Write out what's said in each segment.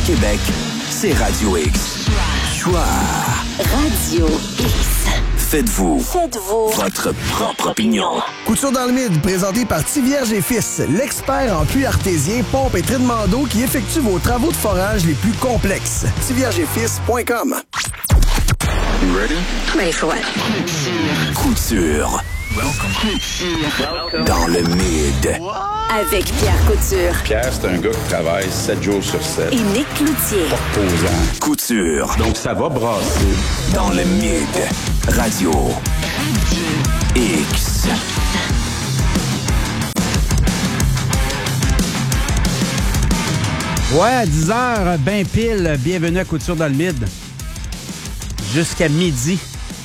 Québec, c'est Radio X. Choix. Radio X. Faites-vous votre propre opinion. Couture dans le mid, présenté par Tivierge et Fils, l'expert en puits artésien, pompe et traitement d'eau qui effectue vos travaux de forage les plus complexes. tiviergeetfils.com. You ready? Ready for what? Couture. Welcome. Dans le mid. Avec Pierre Couture. Pierre, c'est un gars qui travaille 7 jours sur 7. Et Nick Cloutier. Posant. Couture. Donc, ça va brasser. Dans le mid. Radio X. Ouais, à 10h, ben pile, bienvenue à Couture dans le mid. Jusqu'à midi.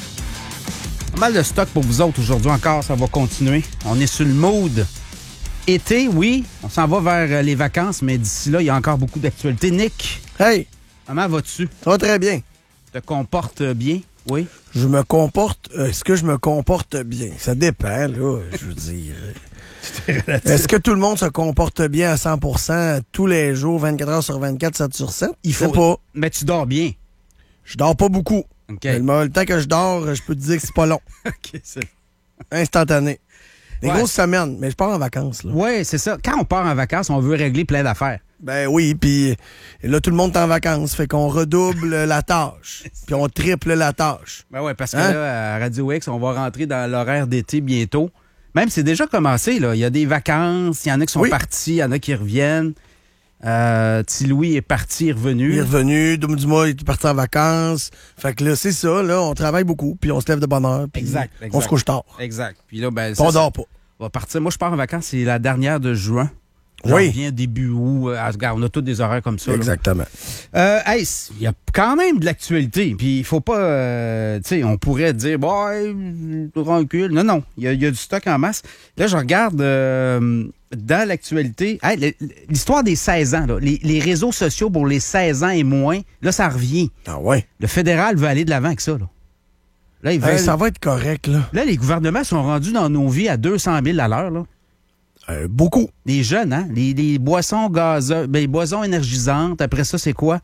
Pas mal de stock pour vous autres aujourd'hui encore, ça va continuer. On est sur le mood été, oui. On s'en va vers les vacances, mais d'ici là, il y a encore beaucoup d'actualités. Nick, Hey, comment vas-tu? ça va très bien. Tu te comportes bien? Oui. Je me comporte... est-ce que je me comporte bien? Ça dépend, là, je veux dire. Est-ce que tout le monde se comporte bien à 100% tous les jours, 24 heures sur 24, 7 sur 7? Il faut pas. Mais tu dors bien. Je dors pas beaucoup. OK. Mais le temps que je dors, je peux te dire que c'est pas long. OK, c'est... Instantané. Des Ouais. grosses semaines, mais je pars en vacances, là. Oui, c'est ça. Quand on part en vacances, on veut régler plein d'affaires. Ben oui, puis là, tout le monde est en vacances, fait qu'on redouble la tâche, puis on triple la tâche. Ben ouais, parce que Hein? là, à Radio X, on va rentrer dans l'horaire d'été bientôt. Même, c'est déjà commencé, là. Il y a des vacances, il y en a qui sont Oui. partis, il y en a qui reviennent. Petit Louis est parti, il est revenu. Il est revenu, Dom Dumas est parti en vacances. Fait que là, c'est ça, là, on travaille beaucoup, puis on se lève de bonne heure, puis Exact. on se couche tard. Exact. Puis là, ben, Puis on dort pas. on va partir. Moi, je pars en vacances, c'est la dernière de juin. Je Oui. reviens début août. Regarde, on a tous des horaires comme ça. Là. Exactement. Hey, il y a quand même de l'actualité. Puis il faut pas... tu sais, on pourrait dire, bon, tranquille. Non. Il y a du stock en masse. Là, je regarde dans l'actualité... Hey, l'histoire des 16 ans, là, les réseaux sociaux pour les 16 ans et moins, là, ça revient. Ah ouais. Le fédéral veut aller de l'avant avec ça. Là, ils veulent- Ça va être correct, là. là, les gouvernements sont rendus dans nos vies à 200 000 à l'heure. Là. Beaucoup. Les jeunes, hein? Les boissons gazeuses, les boissons énergisantes. Après ça, c'est quoi?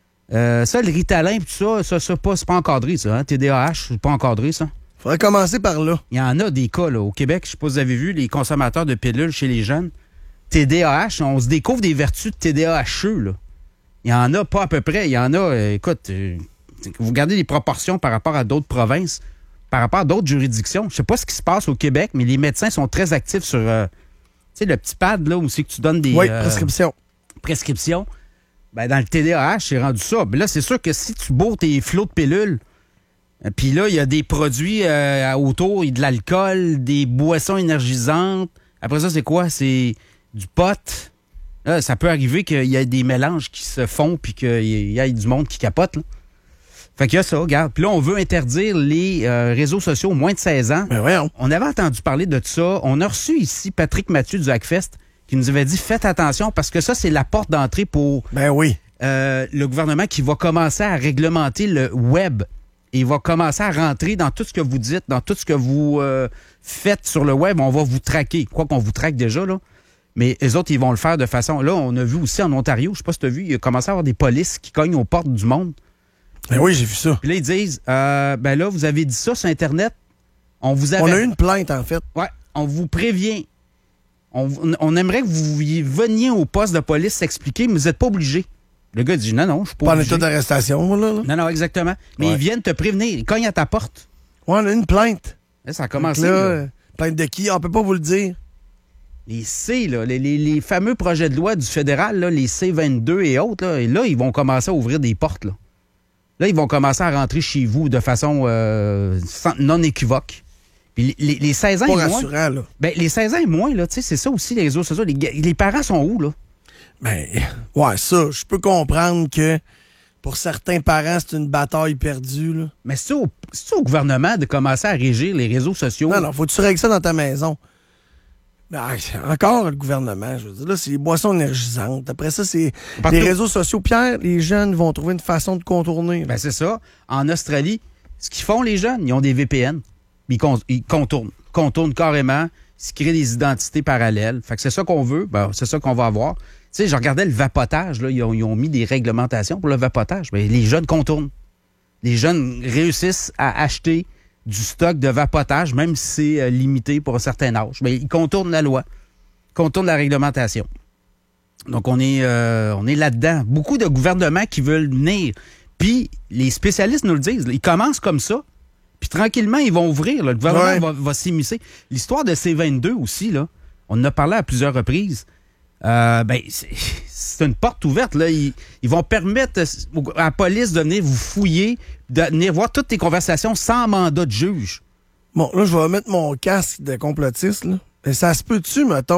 Ça, le Ritalin, tout ça, c'est pas encadré, ça. Hein? TDAH, c'est pas encadré, ça. Faudrait commencer par là. Il y en a des cas, là, au Québec. Je sais pas si vous avez vu, les consommateurs de pilules chez les jeunes. TDAH, on se découvre des vertus de TDAHeux, là. Il y en a pas à peu près. Il y en a, écoute, vous regardez les proportions par rapport à d'autres provinces, par rapport à d'autres juridictions. Je sais pas ce qui se passe au Québec, mais les médecins sont très actifs sur... tu sais, le petit pad, là, où c'est que tu donnes des Oui, prescription. prescriptions. Ben, dans le TDAH, c'est rendu ça. Mais là, c'est sûr que si tu bourres tes flots de pilules, puis là, il y a des produits autour, il y a de l'alcool, des boissons énergisantes. Après ça, c'est quoi? C'est du pot. Là, ça peut arriver qu'il y ait des mélanges qui se font puis qu'il y ait du monde qui capote, là. Fait qu'il y a ça, regarde. Puis là, on veut interdire les réseaux sociaux aux moins de 16 ans. Ben voyons. On avait entendu parler de ça. On a reçu ici Patrick Mathieu du Hackfest qui nous avait dit « Faites attention parce que ça, c'est la porte d'entrée pour Ben oui. le gouvernement qui va commencer à réglementer le web. Il va commencer à rentrer dans tout ce que vous dites, dans tout ce que vous faites sur le web. On va vous traquer. Quoi qu'on vous traque déjà, là. Mais eux autres, ils vont le faire de façon... Là, on a vu aussi en Ontario, je sais pas si tu as vu, il a commencé à avoir des polices qui cognent aux portes du monde. Ben oui, j'ai vu ça. Puis là, ils disent, ben là, vous avez dit ça sur Internet. On vous avait... On a eu une plainte, en fait. Ouais, on vous prévient. On aimerait que vous veniez au poste de police s'expliquer, mais vous n'êtes pas obligé. Le gars dit, non, je suis pas Pas en obligé. état d'arrestation, moi, là. Non, exactement. Mais Ouais. ils viennent te prévenir. Ils cognent à ta porte. Ouais, on a eu une plainte. Là, ça a Donc commencé. là, là. plainte de qui? On peut pas vous le dire. Les C, là, les fameux projets de loi du fédéral, là, les C-22 et autres, là, et là, ils vont commencer à ouvrir des portes. Là, ils vont commencer à rentrer chez vous de façon non équivoque. Puis les 16 ans Pas et moins... rassurant, là. Ben, les 16 ans et moins, là, tu sais, c'est ça aussi, les réseaux sociaux. Les parents sont où, là? Ben, ouais, ça, je peux comprendre que pour certains parents, c'est une bataille perdue, là. Mais c'est au gouvernement de commencer à régir les réseaux sociaux. Non, faut que tu règles ça dans ta maison. Ben, encore le gouvernement, je veux dire. Là, c'est les boissons énergisantes. Après ça, c'est Partout. les réseaux sociaux. Pierre, les jeunes vont trouver une façon de contourner. Ben, c'est ça. En Australie, ce qu'ils font, les jeunes, ils ont des VPN. Ils contournent carrément. Ils se créent des identités parallèles. Fait que c'est ça qu'on veut. Ben, c'est ça qu'on va avoir. sais, je regardais le vapotage, là, ils ont mis des réglementations pour le vapotage. Mais les jeunes contournent. Les jeunes réussissent à acheter du stock de vapotage, même si c'est limité pour un certain âge. Mais ils contournent la loi, contournent la réglementation. Donc, on est là-dedans. Beaucoup de gouvernements qui veulent venir. Puis, les spécialistes nous le disent. Ils commencent comme ça. Puis, tranquillement, ils vont ouvrir. Là. Le gouvernement va s'immiscer. L'histoire de C22 aussi, là, on en a parlé à plusieurs reprises. C'est une porte ouverte. Là. Ils vont permettre à la police de venir vous fouiller, de venir voir toutes tes conversations sans mandat de juge. Bon, là, je vais mettre mon casque de complotiste. Là. Et ça se peut-tu, mettons,